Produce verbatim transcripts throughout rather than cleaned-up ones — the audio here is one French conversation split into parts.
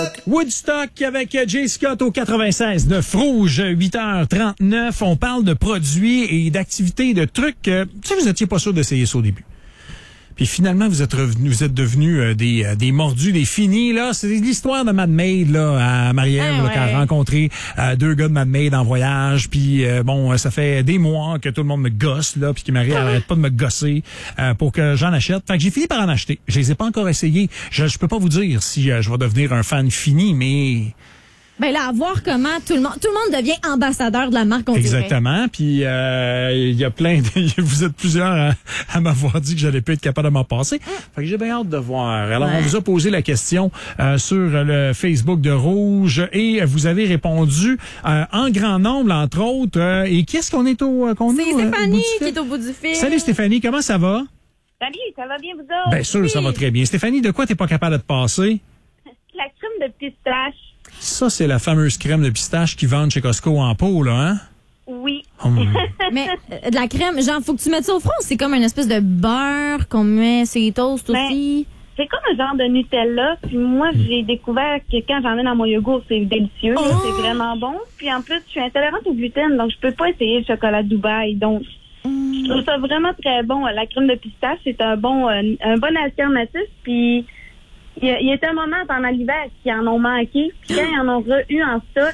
Woodstock avec Jay Scott au quatre-vingt-seize neuf Rouge, huit heures trente-neuf. On parle de produits et d'activités, de trucs. Euh, tu sais, vous étiez pas sûr d'essayer ça au début. Puis finalement, vous êtes revenus, vous êtes devenus euh, des, euh, des mordus, des finis, là. C'est l'histoire de Mad Maid, là, à Marie-Ève, ah, là, ouais. qui a rencontré euh, deux gars de Mad Maid en voyage. Puis euh, bon, ça fait des mois que tout le monde me gosse, là, puis que Marie Ah. arrête pas de me gosser euh, pour que j'en achète. Fait que j'ai fini par en acheter. Je les ai pas encore essayés. Je, je peux pas vous dire si euh, je vais devenir un fan fini, mais... Ben là, à voir comment tout le monde, tout le monde devient ambassadeur de la marque, on dirait. Exactement. Puis euh, il y a plein de, vous êtes plusieurs à, à m'avoir dit que j'allais pas être capable de m'en passer. Mm. Fait que j'ai bien hâte de voir. Alors, ouais. On vous a posé la question euh, sur le Facebook de Rouge et vous avez répondu euh, en grand nombre, entre autres. Euh, et qu'est-ce qu'on est au... qu'on C'est est, Stéphanie euh, qui est au bout du fil. Salut Stéphanie, comment ça va? Salut, ça va bien vous autres? Bien sûr, oui. Ça va très bien. Stéphanie, de quoi t'es pas capable de te passer? La crème de pistache. Ça, c'est la fameuse crème de pistache qu'ils vendent chez Costco en pot, là, hein? Oui. Hum. Mais euh, de la crème, genre, faut que tu mettes ça au front. C'est comme une espèce de beurre qu'on met sur les toasts Ben, aussi. C'est comme un genre de Nutella. Puis moi, j'ai découvert que quand j'en mets dans mon yogourt, c'est délicieux. Oh! Là, c'est vraiment bon. Puis en plus, je suis intolérante au gluten, donc je peux pas essayer le chocolat Dubaï. Donc, Mm. je trouve ça vraiment très bon. La crème de pistache, c'est un bon, euh, un bon alternatif. Puis il y, a, il y a un moment pendant l'hiver qui en ont manqué. Puis quand ils en ont re-eu en stock,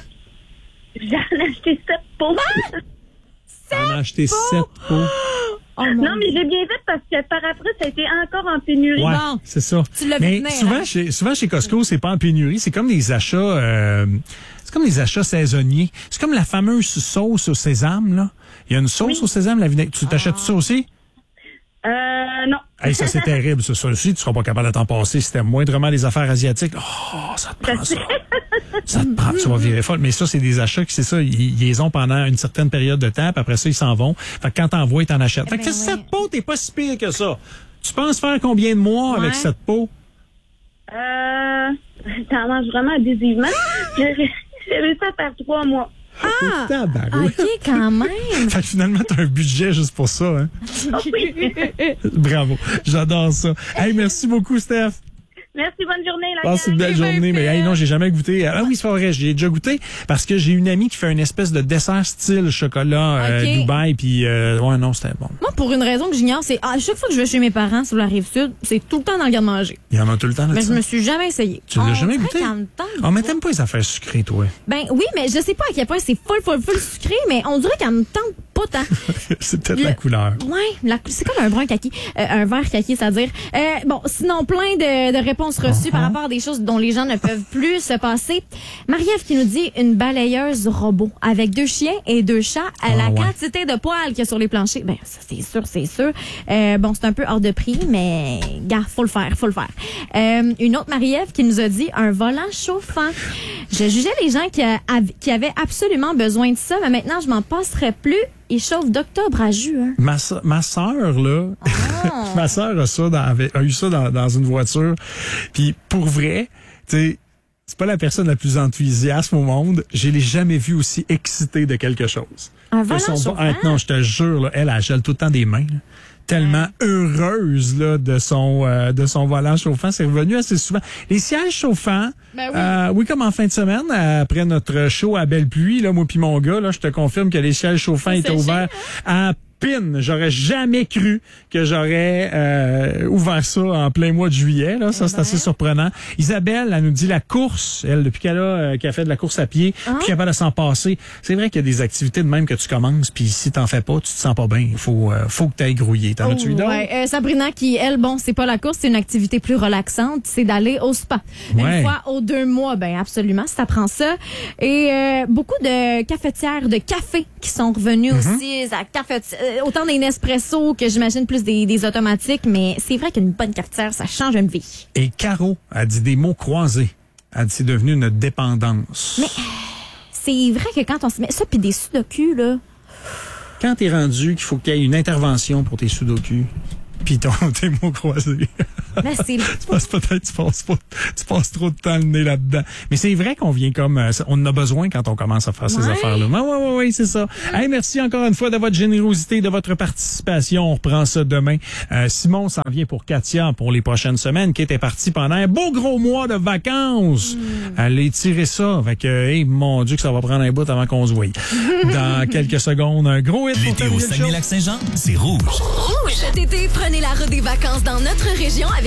j'en ai acheté sept pots. On a acheté sept pots. Oh, mon Non, mais j'ai bien fait parce que par après, ça a été encore en pénurie. Ouais, Bon. c'est ça. Tu l'as vu Mais venir, souvent, hein? chez, souvent chez Costco, c'est pas en pénurie. C'est comme des achats, euh, c'est comme des achats saisonniers. C'est comme la fameuse sauce au sésame, là. Il y a une sauce Oui. au sésame, la vinaigre. Tu t'achètes ça aussi? Euh, non. Hey, ça, c'est terrible, ça. Ça aussi, tu seras pas capable de t'en passer. Si t'aimes moindrement les affaires asiatiques, oh, ça te prend ça. Ça te prend, tu vas virer folle. Mais ça, c'est des achats qui, c'est ça, ils, ils les ont pendant une certaine période de temps, puis après ça, ils s'en vont. Fait que quand t'en vois, t'en achètes. Eh Fait que ben cette ouais. peau, t'es pas si pire que ça. Tu penses faire combien de mois Ouais. avec cette peau? Euh, t'en manges vraiment abusivement. J'ai ré- j'ai réussi à faire trois mois. Ah! Tabarouette. OK, quand même. Fait que finalement, t'as un budget juste pour ça, hein? Bravo. J'adore ça. Hey, merci beaucoup, Steph. Merci, bonne journée, la Passe une belle C'est bien journée. Mais fait. hey, non, j'ai jamais goûté. Ah oui, c'est pas vrai. J'ai déjà goûté parce que j'ai une amie qui fait une espèce de dessert style chocolat euh, Ok. Dubaï. Puis, euh, ouais, non, c'était bon. Moi, pour une raison que j'ignore, c'est à chaque fois que je vais chez mes parents sur la Rive-Sud, c'est tout le temps dans le garde-manger. Il y en a tout le temps là Mais je me suis jamais essayé. Tu l'as On jamais dirait goûté? qu'en même temps, Ah, mais t'aimes pas les affaires sucrées, toi? Ben oui, mais je sais pas à quel point c'est full, full, full sucré, mais on dirait qu'elle me tente pas tant. C'est peut-être Le- la couleur. Ouais, la- c'est comme un brun kaki, euh, un vert kaki, c'est-à-dire. Euh, bon, sinon, plein de, de réponses reçues Uh-huh. par rapport à des choses dont les gens ne peuvent plus se passer. Marie-Ève qui nous dit une balayeuse robot avec deux chiens et deux chats à Ah, la ouais. quantité de poils qu'il y a sur les planchers. Ben, ça, c'est sûr, c'est sûr. Euh, bon, c'est un peu hors de prix, mais, gars, faut le faire, faut le faire. Euh, une autre Marie-Ève qui nous a dit un volant chauffant. Je jugeais les gens qui, a- av- qui avaient absolument besoin de ça, mais maintenant, je m'en passerai plus. Il chauffe d'octobre à juin. Ma, so- ma sœur, là, Ah. ma sœur a, ça dans, avait- a eu ça dans, dans une voiture. Puis pour vrai, tu sais, c'est pas la personne la plus enthousiaste au monde. Je l'ai jamais vue aussi excitée de quelque chose. Un Que volant son- chauffant? Ah, non, je te jure, là, elle, elle gèle tout le temps des mains. là. Tellement heureuse là de son euh, de son volant chauffant, c'est revenu assez souvent. Les sièges chauffants, Ben oui. euh, oui comme en fin de semaine euh, après notre show à Belle Pluie, là, moi puis mon gars, là, je te confirme que les sièges chauffants C'est étaient séché, ouverts à pin. J'aurais jamais cru que j'aurais euh, ouvert ça en plein mois de juillet. Là, ça Eh c'est ben. assez surprenant. Isabelle, elle nous dit la course. Elle depuis qu'elle a euh, qu'elle fait de la course à pied, Ah. puis capable de s'en passer. C'est vrai qu'il y a des activités de même que tu commences, puis si t'en fais pas, tu te sens pas bien. Il faut euh, faut que t'ailles grouiller. T'en as-tu eu d'autres? Ouais, euh, Sabrina qui, elle, bon, c'est pas la course, c'est une activité plus relaxante, c'est d'aller au spa. Ouais. Une fois aux deux mois, ben absolument, si t'apprends ça. Et euh, beaucoup de cafetières de café qui sont revenues Mm-hmm. aussi, à cafeti- euh, autant des Nespresso que j'imagine plus des, des automatiques, mais c'est vrai qu'une bonne cafetière, ça change une vie. Et Caro a dit des mots croisés. Elle dit c'est devenu une dépendance. Mais c'est vrai que quand on se met ça, puis des sudoku, là, Quand t'es rendu qu'il faut qu'il y ait une intervention pour tes sudoku, Puis ton, tes mots croisés. Ben, c'est... Tu penses peut-être tu passes pas, tu passes trop de temps le nez là-dedans. Mais c'est vrai qu'on vient comme, euh, on en a besoin quand on commence à faire Ouais. ces affaires-là. Oui, oui, oui, oui, c'est ça. Hey, merci encore une fois de votre générosité, de votre participation. On reprend ça demain. Euh, Simon s'en vient pour Katia pour les prochaines semaines, qui était partie pendant un beau gros mois de vacances. Mm. Allez tirer ça. Fait que, hey, mon Dieu, que ça va prendre un bout avant qu'on se voie. Dans quelques secondes, un gros hit pour l'été au terminer le show. Saguenay-Lac-Saint-Jean, c'est rouge. Rouge! Cet été, prenez la route des vacances dans notre région avec